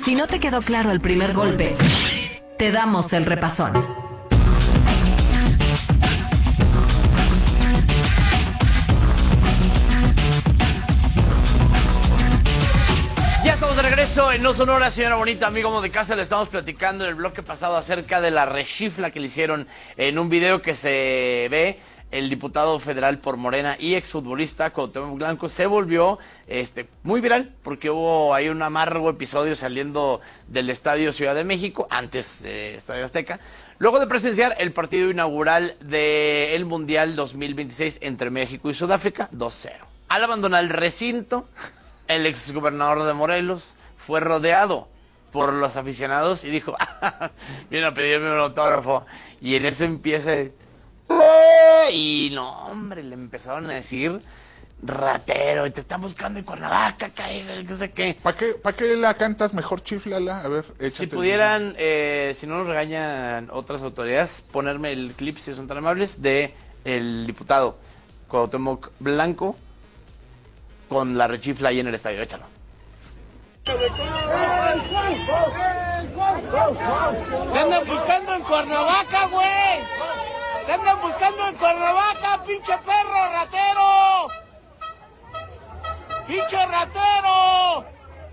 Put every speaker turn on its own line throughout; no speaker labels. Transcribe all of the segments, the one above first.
Si no te quedó claro el primer golpe, te damos el repasón.
Ya estamos de regreso en No Sonora, señora bonita, amigo de casa. Le estamos platicando en el bloque pasado acerca de la rechifla que le hicieron en un video que se ve. El diputado federal por Morena y exfutbolista Cuauhtémoc Blanco se volvió muy viral porque hubo ahí un amargo episodio saliendo del Estadio Ciudad de México, antes Estadio Azteca, luego de presenciar el partido inaugural del Mundial 2026 entre México y Sudáfrica, 2-0. Al abandonar el recinto, el exgobernador de Morelos fue rodeado por los aficionados y dijo, vienen a pedirme un autógrafo. Y en eso empieza y no, hombre, le empezaron a decir ratero, y te están buscando en Cuernavaca, qué sé qué.
¿Para qué la cantas mejor? Chiflala, a ver, échate.
Si pudieran, si no nos regañan otras autoridades, ponerme el clip, si son tan amables, de el diputado Cuauhtémoc Blanco con la rechifla ahí en el estadio. Échalo.
¡Te andan buscando en Cuernavaca, güey! ¡Te andan buscando en Cuernavaca, pinche perro ratero! ¡Pinche ratero!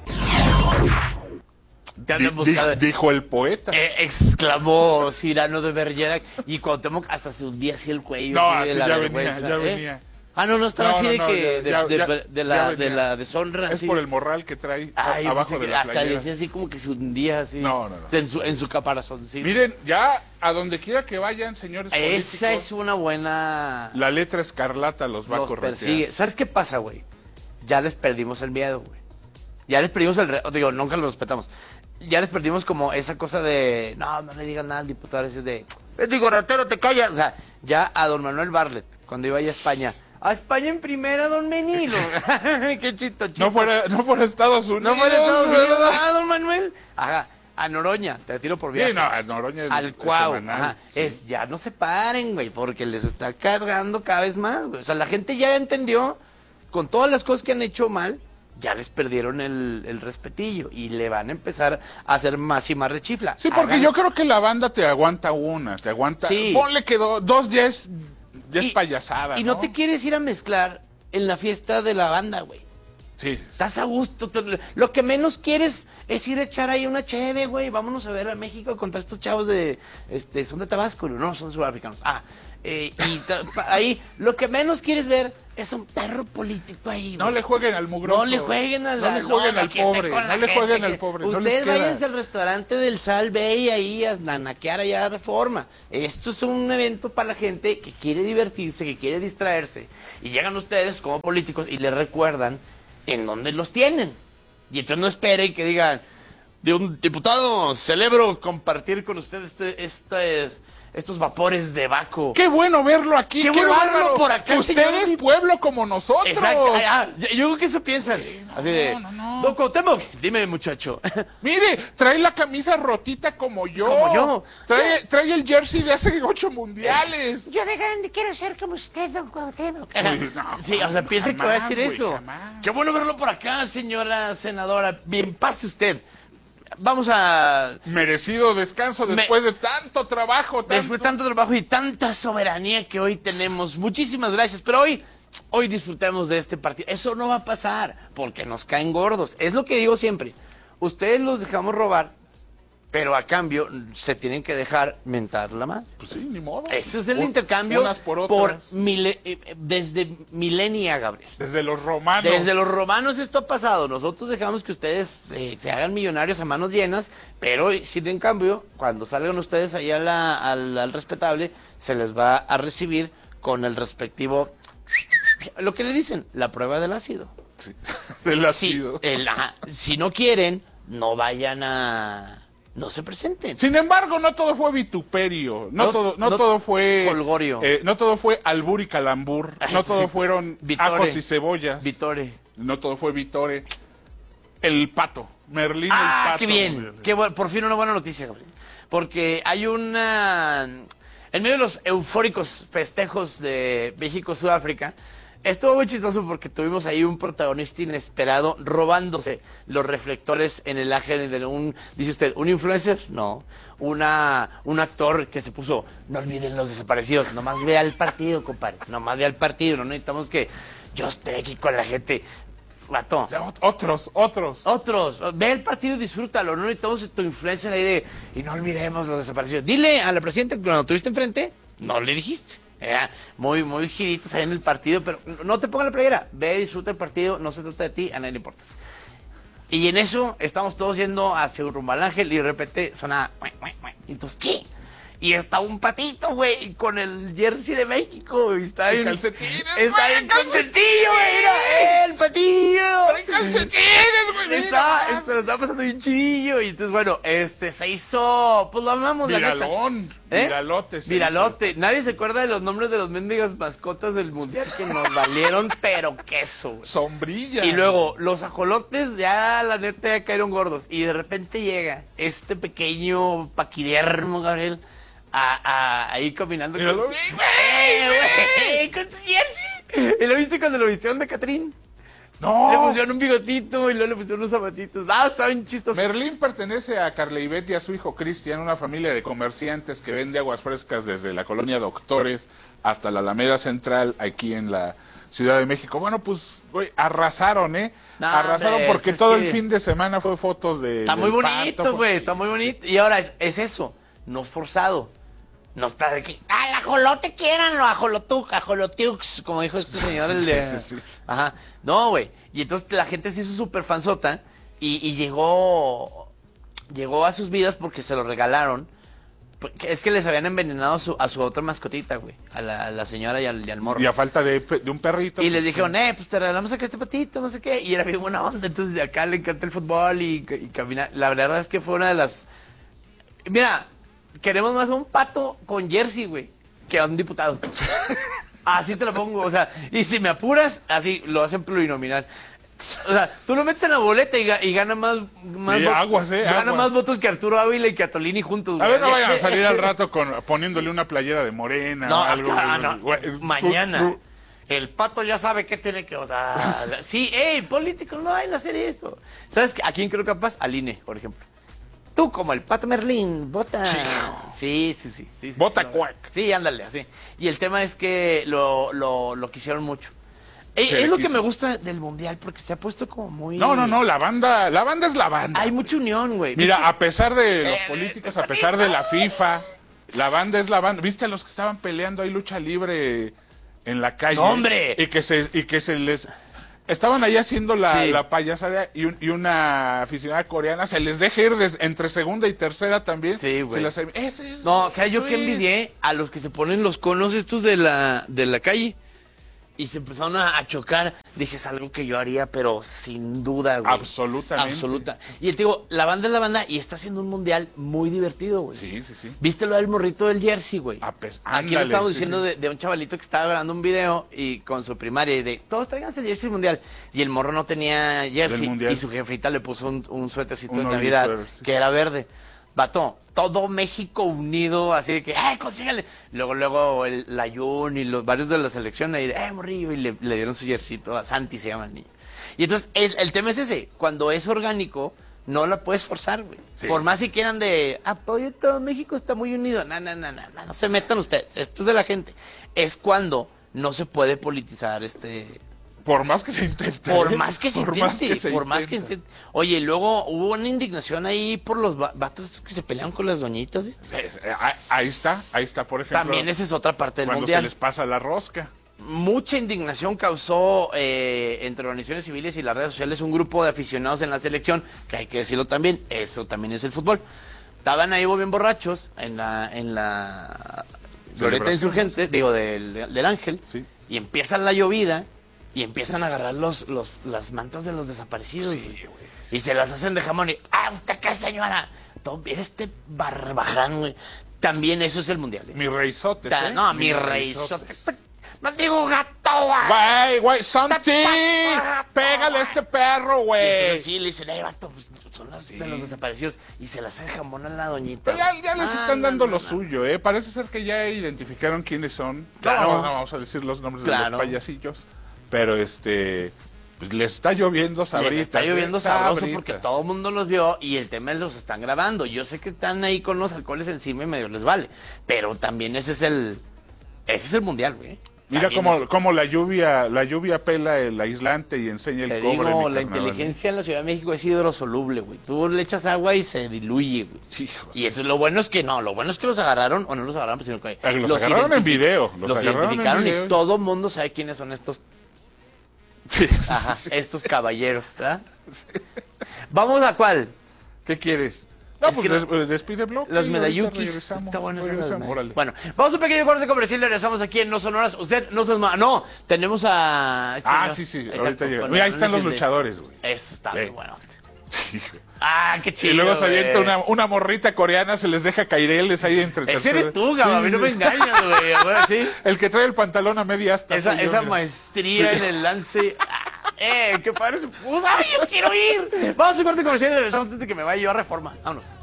Te andan buscando.
Dijo el poeta.
Exclamó Cyrano de Bergerac, y Cuauhtémoc hasta se hundía así el cuello.
No,
así de
así
la
ya
vergüenza,
venía, ya venía.
Ah, no, estaba así de
no,
que
ya
de la deshonra.
Es
así.
por el morral que trae
Ay,
abajo de la
hasta
playera.
le decía así como que se hundía así.
No.
En su caparazón, sí.
Miren, ya a donde quiera que vayan, señores políticos,
Esa es una buena.
la letra escarlata los va a corretear.
Persigue. ¿Sabes qué pasa, güey? Ya les perdimos el miedo, güey. Ya les perdimos digo, nunca lo respetamos. Ya les perdimos como esa cosa de, no le digan nada al diputado, ese de, digo, ratero, te callas. O sea, ya a don Manuel Bartlett, cuando iba a España, a España en primera, don Menilo. Qué chisto.
No fuera Estados Unidos.
No fuera Estados Unidos.
¿verdad?
Ah, don Manuel. Ajá. A Noroña, te tiro por viaje.
Sí, no, a Noroña
al Cuau.
semanal,
Ajá.
sí.
Ya no se paren, güey, porque les está cargando cada vez más, güey. O sea, la gente ya entendió, con todas las cosas que han hecho mal, ya les perdieron el respetillo y le van a empezar a hacer más y más rechifla.
Sí, porque yo creo que la banda te aguanta una, te aguanta.
Sí.
Ponle que dos ya es payasada.
Y no te quieres ir a mezclar en la fiesta de la banda, güey.
Sí.
Estás a gusto. Lo que menos quieres es ir a echar ahí una cheve, güey. Vámonos a ver a México contra estos chavos de... son de Tabasco, no, son sudafricanos. Ahí lo que menos quieres ver es un perro político ahí, güey.
No le jueguen al mugroso.
No le jueguen al
No le jueguen al pobre. No le jueguen al pobre.
Ustedes váyanse al restaurante del Sal Bay ahí a naquear allá a Reforma. Esto es un evento para la gente que quiere divertirse, que quiere distraerse. Y llegan ustedes como políticos y les recuerdan en dónde los tienen. Y entonces no esperen que digan, de un diputado, celebro compartir con ustedes estos vapores de Baco.
Qué bueno verlo aquí.
Qué bueno verlo por acá,
ustedes,
señor.
pueblo como nosotros.
Exacto. Yo creo que eso piensan. Así de,
no.
Don Cuauhtémoc, dime, muchacho.
Mire, trae la camisa rotita como yo.
Como yo.
Trae el jersey de hace 8 mundiales.
Yo de grande quiero ser como usted, don Cuauhtémoc.
Sí, o sea, piensa que va a decir
güey,
eso.
jamás.
Qué bueno verlo por acá, señora senadora. Bien, pase usted. Vamos a...
Merecido descanso después de tanto trabajo.
Después de tanto trabajo y tanta soberanía que hoy tenemos. Muchísimas gracias. Pero hoy disfrutemos de este partido. Eso no va a pasar porque nos caen gordos. Es lo que digo siempre. Ustedes los dejamos robar, pero a cambio se tienen que dejar mentar la madre.
Pues sí, ni modo.
Ese es el intercambio
unas por otras.
desde milenia, Gabriel.
Desde los romanos.
Desde los romanos esto ha pasado. Nosotros dejamos que ustedes se hagan millonarios a manos llenas, pero si en cambio, cuando salgan ustedes ahí al respetable, se les va a recibir con el respectivo, lo que le dicen, la prueba del ácido.
Sí, del ácido.
Si no quieren, no vayan no se presenten.
Sin embargo, no todo fue vituperio, no todo fue
colgorio.
No todo fue albur y calambur, no todo fueron
Vitore.
ajos y cebollas.
Vitore.
No todo fue Vitore. El pato, Merlín el pato.
Qué bien. Qué bueno. Por fin una buena noticia, Gabriel. Porque hay en medio de los eufóricos festejos de México-Sudáfrica, Estuvo muy chistoso porque tuvimos ahí un protagonista inesperado robándose los reflectores en el ángel de dice usted, ¿un influencer? No. Un actor que se puso, no olviden los desaparecidos, nomás vea el partido, compadre, nomás vea el partido, no necesitamos que yo esté aquí con la gente. Vato.
O sea, otros.
Ve el partido y disfrútalo, no necesitamos tu influencer ahí de, y no olvidemos los desaparecidos. Dile a la presidenta que cuando tuviste enfrente, no le dijiste. Muy, muy giritos ahí en el partido, pero no te pongas la playera. Ve, disfruta el partido, no se trata de ti, a nadie le importa. Y en eso estamos todos yendo hacia rumbo al ángel y de repente suena... Entonces, ¿qué? Y está un patito, güey, con el jersey de México. Y está en
calcetines,
está en calcetillo, güey. Mira, el patillo.
En calcetines, güey.
Se lo está pasando bien chillo. Y entonces, bueno, se hizo... Pues lo amamos,
Viralón.
la neta.
Viralote.
Viralote. Nadie se acuerda de los nombres de los mendigas mascotas del mundial que nos valieron, pero queso, güey.
Sombrilla.
Y luego, los ajolotes ya, la neta, ya cayeron gordos. Y de repente llega este pequeño paquidermo, Gabriel, ahí caminando
Y lo vi,
con su jersey. ¿Y lo viste cuando lo vistieron de Catrín?
No.
Le pusieron un bigotito y luego le pusieron unos zapatitos. Está bien chistoso.
Merlín pertenece a Carleibet y a su hijo Cristian, una familia de comerciantes que vende aguas frescas desde la colonia Doctores hasta la Alameda Central, aquí en la Ciudad de México. Bueno, pues, güey, arrasaron, arrasaron porque todo el fin de semana fue fotos de...
Está muy bonito, güey, está muy bonito. Y ahora es eso, no forzado. No está de que, el ajolote quieranlo, ajolotiux, como dijo este señor, el de...
Sí.
Ajá. No, güey. Y entonces la gente se hizo súper fansota y llegó a sus vidas porque se lo regalaron. Es que les habían envenenado a su otra mascotita, güey. A la señora y al morro.
Y a falta de un perrito.
Y
pues,
les dijeron, pues te regalamos acá este patito, no sé qué. Y era bien buena onda. Entonces de acá le encanta el fútbol y caminar. La verdad es que fue una de las... Mira, queremos más a un pato con jersey, güey, que a un diputado. Así te lo pongo, o sea, y si me apuras, así lo hacen plurinominal. O sea, tú lo metes en la boleta y gana más
Sí, aguas,
gana
aguas.
más votos que Arturo Ávila y que Atolini juntos,
A
güey.
ver, no vayan a salir al rato poniéndole una playera de Morena
No,
o algo.
no.
Güey,
Mañana. El pato ya sabe qué tiene que votar. Sí, políticos, no vayan a hacer eso. ¿Sabes a quién creo capaz? Al INE, por ejemplo. Tú, como el Pato Merlín, vota. Sí.
Vota
sí,
cuac.
Sí, ándale, así. Y el tema es que lo quisieron mucho.
Se
Es lo
quiso.
que me gusta del Mundial, porque se ha puesto como muy...
No, la banda es la banda.
Hay mucha unión, güey.
Mira, a pesar de los políticos, a pesar de la FIFA, la banda es la banda. ¿Viste a los que estaban peleando ahí lucha libre en la calle?
¡No, hombre!
Y que se les... Estaban ahí haciendo
Sí.
la payasada y una aficionada coreana se les deja ir entre segunda y tercera también.
Sí, güey.
Ese es,
No, o sea, yo
eso
que
es.
envidié a los que se ponen los conos estos de la calle. Y se empezaron a chocar. Dije, es algo que yo haría, pero sin duda, güey.
Absolutamente.
Absoluta. Y te digo, la banda es la banda y está haciendo un mundial muy divertido, güey.
Sí.
¿Viste lo del morrito del jersey, güey? Aquí lo
Ándale,
estábamos
sí,
diciendo
sí.
de un chavalito que estaba grabando un video y con su primaria y de, todos tráiganse el jersey del mundial. Y el morro no tenía jersey
Del mundial.
y su jefita le puso un suétercito
Un
de
Oli
Navidad
suéter, sí.
que era verde. Vato, todo México unido, así de que, consígale. Luego la Jun y los varios de la selección ahí de, morrillo, y le dieron su jerseyito a Santi, se llama el niño. Y entonces, el tema es ese, cuando es orgánico, no la puedes forzar, güey.
Sí.
Por más si quieran de, apoyo todo México está muy unido. No se metan ustedes, esto es de la gente. Es cuando no se puede politizar
Por más que se intente.
por más que se
Por más que
intente,
se
por más que
intenta.
intente. Oye, y luego hubo una indignación ahí por los vatos que se pelearon con las doñitas, ¿viste?
Ahí está, por ejemplo.
También esa es otra parte del
cuando
mundial.
se les pasa la rosca.
Mucha indignación causó entre organizaciones civiles y las redes sociales un grupo de aficionados en la selección, que hay que decirlo también, eso también es el fútbol. Estaban ahí bien borrachos en la Glorieta Insurgente, digo, del Ángel,
Sí.
y empieza la llovida y empiezan a agarrar las mantas de los desaparecidos.
Sí,
güey.
güey.
Y se las hacen de jamón y, ¿usted qué, señora? Todo, barbaján, güey. También eso es el mundial.
Mi reizote.
No, mi reizote. No digo gato,
Güey, Santi, pégale a este perro,
Y
güey.
entonces sí, le dicen, vato, pues, son las de los desaparecidos. Y se las hacen jamón a la doñita.
Pero ya les están dando lo suyo, Parece ser que ya identificaron quiénes son.
Claro.
No vamos a decir los nombres de
Claro.
los payasillos. pero pues les está lloviendo sabritas.
Les está lloviendo sabroso
sabritas.
porque todo el mundo los vio y el tema es los están grabando. Yo sé que están ahí con los alcoholes encima y medio les vale, pero también ese es el mundial, güey.
Mira cómo la lluvia pela el aislante y enseña el
Te
cobre.
digo,
mi
la
carnal.
inteligencia en la Ciudad de México es hidrosoluble, güey. Tú le echas agua y se diluye, güey.
Hijos.
Y eso, lo bueno es que los agarraron, o no los agarraron, pues, sino que
Los agarraron en video.
Los
agarraron en
identificaron
video.
y todo el mundo sabe quiénes son estos,
Sí.
ajá, estos caballeros, ¿verdad? ¿Vamos a cuál?
¿Qué quieres? No,
Es
pues
que
despide bloque.
Los
y ahorita
medallukis.
regresamos,
Está bueno ese
regresamos,
medallukis.
órale.
Bueno, vamos a un pequeño corte comercial y regresamos aquí en No Sonoras. Usted no se no, tenemos a...
Sí,
Exacto.
ahorita llega.
Bueno,
Mira, ahí están los
análisis de-
luchadores, güey.
Eso está muy
Sí.
bueno.
Sí.
Ah, qué chido.
Y luego se avienta
güey.
una morrita coreana, se les deja caireles ahí entre
Ese
tercera.
eres tú, Gabo, a mí
Sí,
no me
sí.
engañas, güey. Ahora sí.
El que trae el pantalón a media asta. soy yo,
Esa
mira.
maestría en el lance. Qué padre se puso. ¡Ay, yo quiero ir! Vamos a un corte comercial y regresamos antes de que me vaya yo a Reforma. Vámonos.